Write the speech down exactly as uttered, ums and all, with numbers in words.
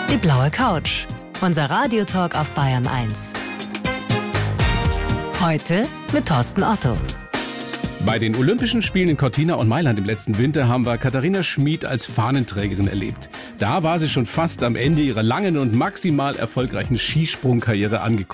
Die blaue Couch. Unser Radiotalk auf Bayern eins. Heute mit Thorsten Otto. Bei den Olympischen Spielen in Cortina und Mailand im letzten Winter haben wir Katharina Schmid als Fahnenträgerin erlebt. Da war sie schon fast am Ende ihrer langen und maximal erfolgreichen Skisprungkarriere angekommen.